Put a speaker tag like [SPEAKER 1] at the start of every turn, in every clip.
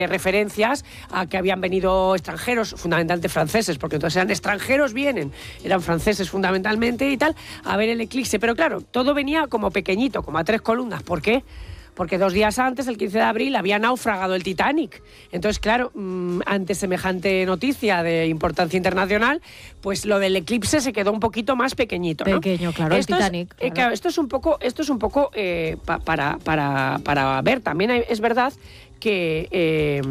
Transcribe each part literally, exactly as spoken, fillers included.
[SPEAKER 1] referencias a que habían venido extranjeros, fundamentalmente franceses, porque entonces eran extranjeros, vienen, eran franceses fundamentalmente y tal, a ver el eclipse. Pero claro, todo venía como pequeñito, como a tres columnas. ¿Por qué? Porque dos días antes, el quince de abril, había naufragado el Titanic. Entonces, claro, mmm, ante semejante noticia de importancia internacional, pues lo del eclipse se quedó un poquito más pequeñito, ¿no?
[SPEAKER 2] Pequeño, claro,
[SPEAKER 1] esto
[SPEAKER 2] el Titanic.
[SPEAKER 1] Es,
[SPEAKER 2] claro.
[SPEAKER 1] Eh, claro, esto es un poco, esto es un poco eh, pa, para, para, para ver. También hay, es verdad que... Eh,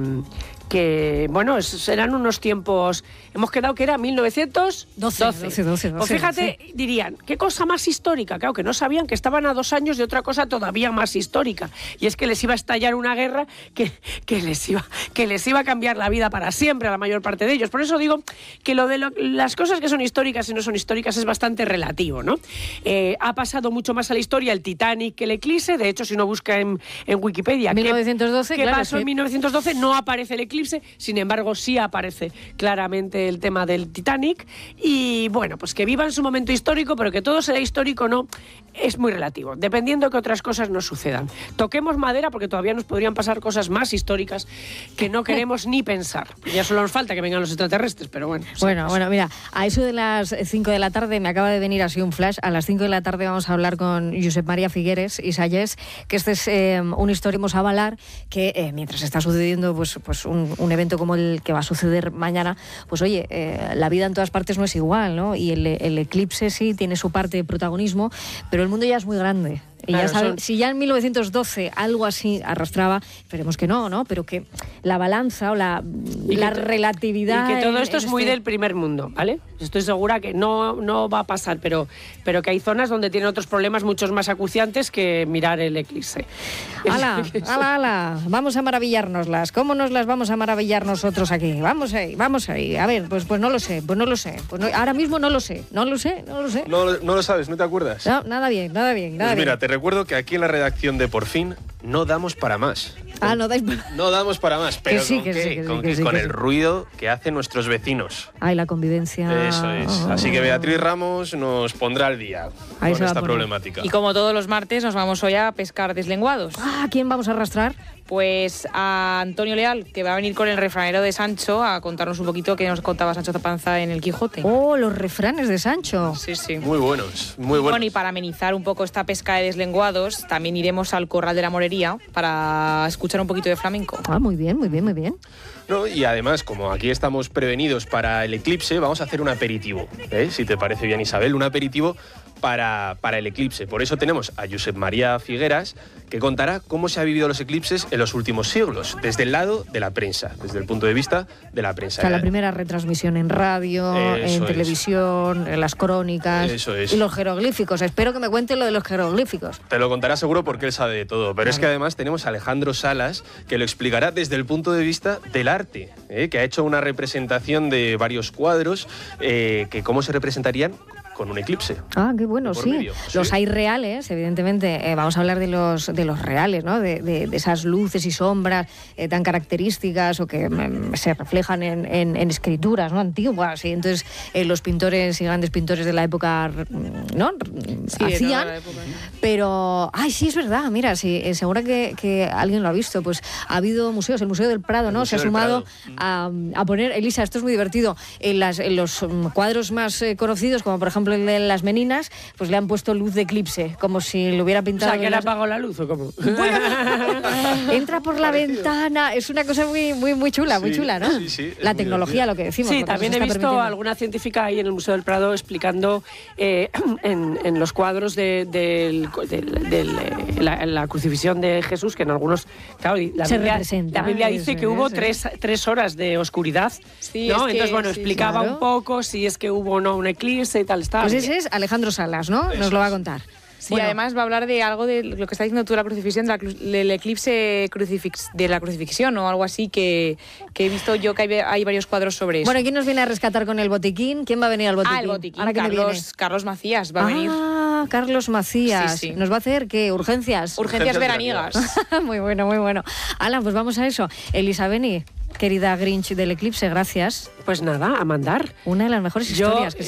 [SPEAKER 1] que, bueno, serán unos tiempos... Hemos quedado que era mil novecientos doce.
[SPEAKER 2] doce, doce, doce,
[SPEAKER 1] Pues fíjate, doce. Dirían, ¿qué cosa más histórica? Claro, que no sabían que estaban a dos años de otra cosa todavía más histórica. Y es que les iba a estallar una guerra que, que, les, iba, que les iba a cambiar la vida para siempre a la mayor parte de ellos. Por eso digo que lo de lo, las cosas que son históricas y no son históricas es bastante relativo, ¿no? Eh, ha pasado mucho más a la historia el Titanic que el eclipse. De hecho, si uno busca en, en Wikipedia
[SPEAKER 2] mil novecientos doce,
[SPEAKER 1] qué,
[SPEAKER 2] claro,
[SPEAKER 1] qué pasó
[SPEAKER 2] sí.
[SPEAKER 1] en mil novecientos doce, no aparece el eclipse. Sin embargo, sí aparece claramente el tema del Titanic. Y bueno, pues que viva en su momento histórico, pero que todo sea histórico no, es muy relativo, dependiendo que otras cosas nos sucedan. Toquemos madera porque todavía nos podrían pasar cosas más históricas que no queremos ni pensar. Ya solo nos falta que vengan los extraterrestres, pero bueno.
[SPEAKER 2] Bueno,
[SPEAKER 1] sí,
[SPEAKER 2] bueno, mira, a eso de las cinco de la tarde me acaba de venir así un flash. A las cinco de la tarde vamos a hablar con Josep María Figueres y Sayés, que este es eh, un histórico. Vamos a avalar que eh, mientras está sucediendo pues, pues un, un evento como el que va a suceder mañana, pues oye, eh, la vida en todas partes no es igual, ¿no? Y el, el eclipse sí tiene su parte de protagonismo, pero el mundo ya es muy grande. Y
[SPEAKER 1] claro,
[SPEAKER 2] ya saben,
[SPEAKER 1] son...
[SPEAKER 2] si ya en mil novecientos doce algo así arrastraba, esperemos que no, ¿no? Pero que la balanza o la, la
[SPEAKER 1] que,
[SPEAKER 2] relatividad...
[SPEAKER 1] Y que todo esto
[SPEAKER 2] en, en
[SPEAKER 1] es muy
[SPEAKER 2] este...
[SPEAKER 1] del primer mundo, ¿vale? Estoy segura que no, no va a pasar, pero, pero que hay zonas donde tienen otros problemas muchos más acuciantes que mirar el eclipse.
[SPEAKER 2] ¡Hala, hala, hala! Vamos a maravillárnoslas. ¿Cómo nos las vamos a maravillar nosotros aquí? Vamos ahí, vamos ahí. A ver, pues, pues no lo sé, pues no lo sé. Pues no, ahora mismo no lo sé, no lo sé, no lo sé.
[SPEAKER 3] No, no lo sabes, ¿no te acuerdas?
[SPEAKER 2] No, nada bien, nada bien, nada
[SPEAKER 3] pues mira,
[SPEAKER 2] bien.
[SPEAKER 3] te recuerdo que aquí en la redacción de Por Fin no damos para más.
[SPEAKER 2] Ah, no dais para...
[SPEAKER 3] No damos para más, pero
[SPEAKER 2] que sí,
[SPEAKER 3] ¿con
[SPEAKER 2] que
[SPEAKER 3] qué?
[SPEAKER 2] Sí, que
[SPEAKER 3] con,
[SPEAKER 2] sí, que
[SPEAKER 3] que,
[SPEAKER 2] sí,
[SPEAKER 3] con
[SPEAKER 2] que
[SPEAKER 3] el
[SPEAKER 2] sí.
[SPEAKER 3] ruido que hacen nuestros vecinos.
[SPEAKER 2] Ay, la convivencia...
[SPEAKER 3] Eso es. Así que Beatriz Ramos nos pondrá al día
[SPEAKER 2] Ahí
[SPEAKER 3] con esta problemática.
[SPEAKER 4] Y como todos los martes nos vamos hoy a pescar deslenguados.
[SPEAKER 2] Ah, ¿quién vamos a arrastrar?
[SPEAKER 4] Pues a Antonio Leal, que va a venir con el refranero de Sancho a contarnos un poquito qué nos contaba Sancho Panza en el Quijote.
[SPEAKER 2] Oh, los refranes de Sancho.
[SPEAKER 4] Sí, sí.
[SPEAKER 3] Muy buenos, muy buenos.
[SPEAKER 4] Bueno, y para amenizar un poco esta pesca de deslenguados, también iremos al Corral de la Morería para escuchar un poquito de flamenco.
[SPEAKER 2] Ah, muy bien, muy bien, muy bien.
[SPEAKER 3] No, y además, como aquí estamos prevenidos para el eclipse, vamos a hacer un aperitivo, ¿eh? Si te parece bien, Isabel, un aperitivo para, para el eclipse. Por eso tenemos a Josep María Figueras, que contará cómo se han vivido los eclipses en los últimos siglos, desde el lado de la prensa, desde el punto de vista de la prensa.
[SPEAKER 2] O sea, la primera retransmisión en radio,
[SPEAKER 3] Eso
[SPEAKER 2] en
[SPEAKER 3] es.
[SPEAKER 2] televisión, en las crónicas.
[SPEAKER 3] Eso es.
[SPEAKER 2] Y los jeroglíficos. Espero que me cuente lo de los jeroglíficos.
[SPEAKER 3] Te lo contará seguro porque él sabe de todo. Pero vale. Es que además tenemos a Alejandro Salas, que lo explicará desde el punto de vista del arte, ¿eh? Que ha hecho una representación de varios cuadros, eh, que cómo se representarían con un eclipse.
[SPEAKER 2] Ah, qué bueno, sí.
[SPEAKER 3] Medio, ¿sí?
[SPEAKER 2] Los hay reales, evidentemente. Eh, vamos a hablar de los de los reales, ¿no? De, de, de esas luces y sombras eh, tan características o que mm, se reflejan en, en, en escrituras, ¿no? Antiguas. Y entonces eh, los pintores y grandes pintores de la época, ¿no?
[SPEAKER 4] Sí,
[SPEAKER 2] hacían.
[SPEAKER 4] No, época, ¿no?
[SPEAKER 2] Pero, ay, sí, es verdad. Mira, sí, eh, seguro que, que alguien lo ha visto. Pues ha habido museos, el Museo del Prado, ¿no? Se ha sumado a, a poner, Elisa, esto es muy divertido, en, las, en los um, cuadros más eh, conocidos, como por ejemplo el de las Meninas, pues le han puesto luz de eclipse, como si lo hubiera pintado.
[SPEAKER 1] O sea, que le
[SPEAKER 2] las...
[SPEAKER 1] apagó la luz, ¿o cómo?
[SPEAKER 2] Bueno, entra por la Parecido. ventana, es una cosa muy muy muy chula,
[SPEAKER 3] sí,
[SPEAKER 2] muy chula, ¿no?
[SPEAKER 3] Sí, sí,
[SPEAKER 2] la tecnología, lo que decimos.
[SPEAKER 1] Sí, también he visto alguna científica ahí en el Museo del Prado explicando eh, en, en los cuadros de, de, de, de, de la, la crucifixión de Jesús, que en algunos, claro, la
[SPEAKER 2] Se
[SPEAKER 1] Biblia,
[SPEAKER 2] representa,
[SPEAKER 1] la Biblia dice
[SPEAKER 2] es,
[SPEAKER 1] que hubo
[SPEAKER 2] es,
[SPEAKER 1] tres, tres horas de oscuridad,
[SPEAKER 4] sí,
[SPEAKER 1] ¿no?
[SPEAKER 4] es que,
[SPEAKER 1] Entonces, bueno,
[SPEAKER 4] sí,
[SPEAKER 1] explicaba
[SPEAKER 2] claro.
[SPEAKER 1] un poco si es que hubo o no un eclipse y tal, está.
[SPEAKER 2] Pues ese es Alejandro Salas, ¿no? Nos lo va a contar.
[SPEAKER 4] Sí,
[SPEAKER 2] bueno.
[SPEAKER 4] Además va a hablar de algo de lo que está diciendo tú, la crucifixión, de la, del eclipse crucifix, de la crucifixión o algo así, que, que he visto yo que hay, hay varios cuadros sobre eso.
[SPEAKER 2] Bueno, ¿quién nos viene a rescatar con el botiquín? ¿Quién va a venir al botiquín?
[SPEAKER 4] Ah, el botiquín,
[SPEAKER 2] ¿Ahora
[SPEAKER 4] Carlos, Carlos Macías va a
[SPEAKER 2] ah,
[SPEAKER 4] venir.
[SPEAKER 2] Ah, Carlos Macías.
[SPEAKER 4] Sí, sí.
[SPEAKER 2] ¿Nos va a hacer qué? ¿Urgencias?
[SPEAKER 4] Urgencias, Urgencias veraniegas.
[SPEAKER 2] Muy bueno, muy bueno. Alan, pues vamos a eso. Elisa Beni, querida Grinch del eclipse, gracias.
[SPEAKER 1] Pues nada, a mandar.
[SPEAKER 2] Una de las mejores
[SPEAKER 1] Yo,
[SPEAKER 2] historias que